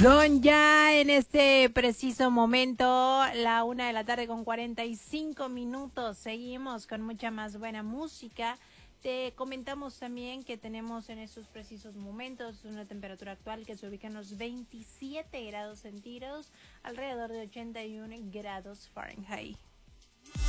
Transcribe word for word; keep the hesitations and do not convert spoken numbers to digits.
Son ya en este preciso momento la una de la tarde con cuarenta y cinco minutos. Seguimos con mucha más buena música. Te comentamos también que tenemos en estos precisos momentos una temperatura actual que se ubica en los veintisiete grados centígrados, alrededor de ochenta y uno grados Fahrenheit.